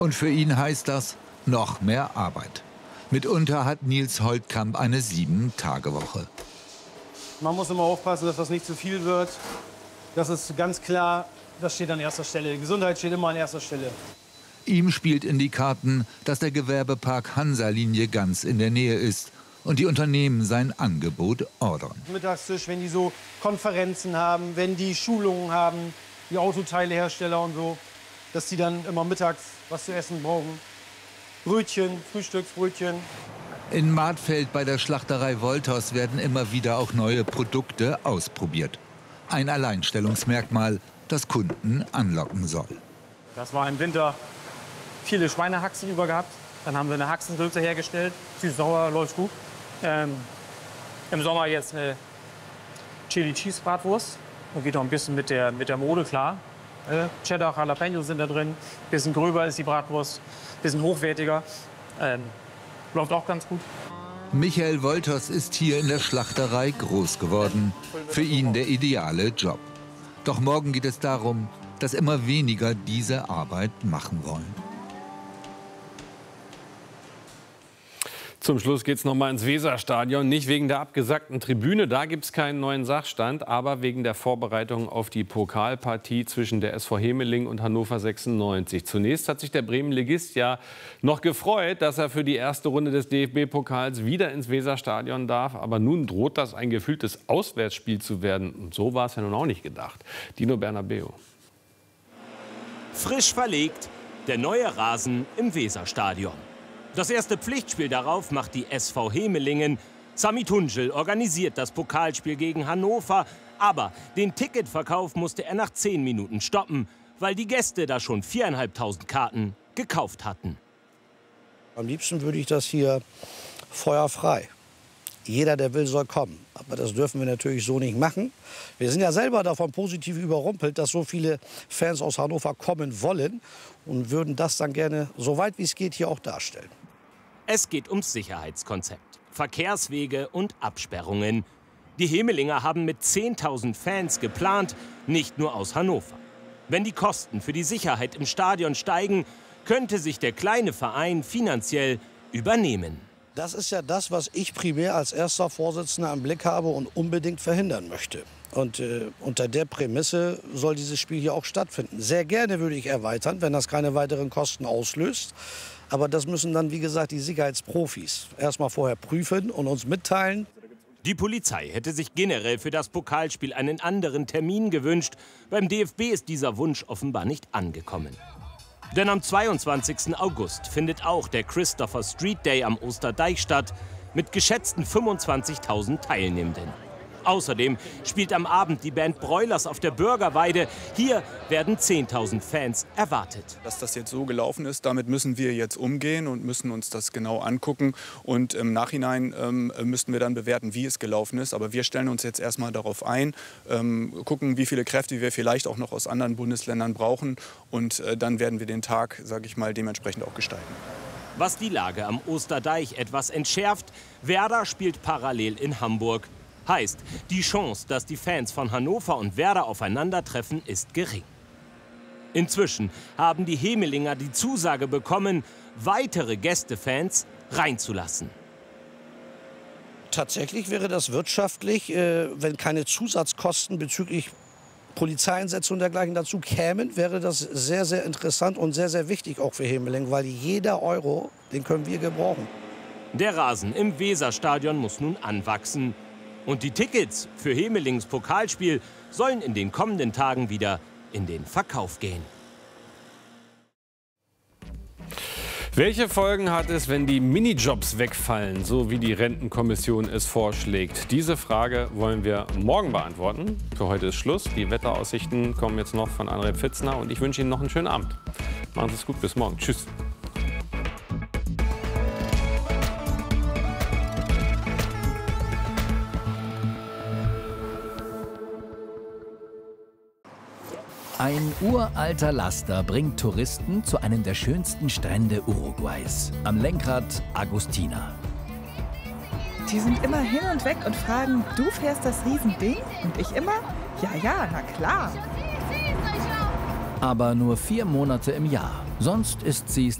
Und für ihn heißt das noch mehr Arbeit. Mitunter hat Nils Holtkamp eine 7-Tage-Woche. Man muss immer aufpassen, dass das nicht zu viel wird. Das ist ganz klar, das steht an erster Stelle. Gesundheit steht immer an erster Stelle. Ihm spielt in die Karten, dass der Gewerbepark Hansa-Linie ganz in der Nähe ist und die Unternehmen sein Angebot ordern. Mittagstisch, wenn die so Konferenzen haben, wenn die Schulungen haben, die Autoteilehersteller und so, dass die dann immer mittags was zu essen brauchen. Brötchen, Frühstücksbrötchen. In Martfeld bei der Schlachterei Wolters werden immer wieder auch neue Produkte ausprobiert. Ein Alleinstellungsmerkmal, das Kunden anlocken soll. Das war im Winter viele Schweinehaxen über gehabt. Dann haben wir eine Haxensülze hergestellt. Süß-sauer, läuft gut. Im Sommer jetzt eine Chili-Cheese-Bratwurst. Da geht auch ein bisschen mit der Mode klar. Cheddar, Jalapeno sind da drin. Bisschen gröber ist die Bratwurst. Bisschen hochwertiger. Läuft auch ganz gut. Michael Wolters ist hier in der Schlachterei groß geworden. Für ihn der ideale Job. Doch morgen geht es darum, dass immer weniger diese Arbeit machen wollen. Zum Schluss geht es noch mal ins Weserstadion. Nicht wegen der abgesackten Tribüne, da gibt es keinen neuen Sachstand, aber wegen der Vorbereitung auf die Pokalpartie zwischen der SV Hemeling und Hannover 96. Zunächst hat sich der Bremen-Ligist ja noch gefreut, dass er für die erste Runde des DFB-Pokals wieder ins Weserstadion darf. Aber nun droht das ein gefühltes Auswärtsspiel zu werden. Und so war es ja nun auch nicht gedacht. Dino Bernabeu. Frisch verlegt, der neue Rasen im Weserstadion. Das erste Pflichtspiel darauf macht die SV Hemelingen. Sami Tunjel organisiert das Pokalspiel gegen Hannover. Aber den Ticketverkauf musste er nach 10 Minuten stoppen, weil die Gäste da schon 4.500 Karten gekauft hatten. Am liebsten würde ich das hier feuerfrei. Jeder, der will, soll kommen. Aber das dürfen wir natürlich so nicht machen. Wir sind ja selber davon positiv überrumpelt, dass so viele Fans aus Hannover kommen wollen und würden das dann gerne, so weit wie es geht, hier auch darstellen. Es geht ums Sicherheitskonzept, Verkehrswege und Absperrungen. Die Hemelinger haben mit 10.000 Fans geplant, nicht nur aus Hannover. Wenn die Kosten für die Sicherheit im Stadion steigen, könnte sich der kleine Verein finanziell übernehmen. Das ist ja das, was ich primär als erster Vorsitzender im Blick habe und unbedingt verhindern möchte. Und unter der Prämisse soll dieses Spiel hier auch stattfinden. Sehr gerne würde ich erweitern, wenn das keine weiteren Kosten auslöst. Aber das müssen dann, wie gesagt, die Sicherheitsprofis erst mal vorher prüfen und uns mitteilen. Die Polizei hätte sich generell für das Pokalspiel einen anderen Termin gewünscht. Beim DFB ist dieser Wunsch offenbar nicht angekommen. Denn am 22. August findet auch der Christopher Street Day am Osterdeich statt, mit geschätzten 25.000 Teilnehmenden. Außerdem spielt am Abend die Band Broilers auf der Bürgerweide. Hier werden 10.000 Fans erwartet. Dass das jetzt so gelaufen ist, damit müssen wir jetzt umgehen und müssen uns das genau angucken. Und im Nachhinein müssten wir dann bewerten, wie es gelaufen ist. Aber wir stellen uns jetzt erstmal darauf ein, gucken, wie viele Kräfte wir vielleicht auch noch aus anderen Bundesländern brauchen. Und dann werden wir den Tag, sage ich mal, dementsprechend auch gestalten. Was die Lage am Osterdeich etwas entschärft, Werder spielt parallel in Hamburg. Heißt, die Chance, dass die Fans von Hannover und Werder aufeinandertreffen, ist gering. Inzwischen haben die Hemelinger die Zusage bekommen, weitere Gästefans reinzulassen. Tatsächlich wäre das wirtschaftlich, wenn keine Zusatzkosten bezüglich Polizeieinsätze und dergleichen dazu kämen, wäre das sehr, sehr interessant und sehr, sehr wichtig auch für Hemeling, weil jeder Euro, den können wir gebrauchen. Der Rasen im Weserstadion muss nun anwachsen. Und die Tickets für Hemelings Pokalspiel sollen in den kommenden Tagen wieder in den Verkauf gehen. Welche Folgen hat es, wenn die Minijobs wegfallen, so wie die Rentenkommission es vorschlägt? Diese Frage wollen wir morgen beantworten. Für heute ist Schluss. Die Wetteraussichten kommen jetzt noch von André Pfitzner und ich wünsche Ihnen noch einen schönen Abend. Machen Sie es gut, bis morgen. Tschüss. Ein uralter Laster bringt Touristen zu einem der schönsten Strände Uruguays. Am Lenkrad Agustina. Die sind immer hin und weg und fragen, du fährst das Riesending? Und ich immer, ja, na klar. Aber nur 4 Monate im Jahr. Sonst ist sie